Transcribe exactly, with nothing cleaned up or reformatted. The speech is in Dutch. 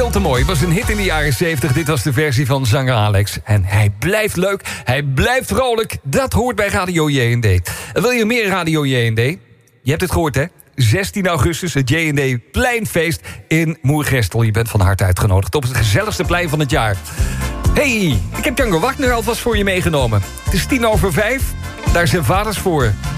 Veel te mooi. Het was een hit in de jaren zeventig. Dit was de versie van zanger Alex. En hij blijft leuk. Hij blijft vrolijk. Dat hoort bij Radio J en D. En wil je meer Radio J en D? Je hebt het gehoord, hè? zestien augustus, het J en D Pleinfeest in Moergestel. Je bent van harte uitgenodigd op het gezelligste plein van het jaar. Hey, ik heb Django Wagner alvast voor je meegenomen. Het is tien over vijf. Daar zijn vaders voor.